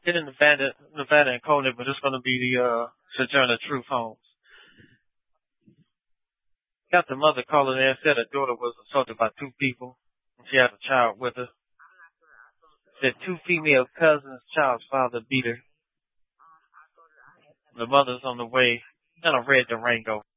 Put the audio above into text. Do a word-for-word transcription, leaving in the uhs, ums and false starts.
Been in Nevada, Nevada and Coney, but it's going to be the uh, Sojourner Truth Homes. Got the mother calling in, said her daughter was assaulted by two people. She had a child with her. Said two female cousins, child's father beat her. The mother's on the way in a red Durango.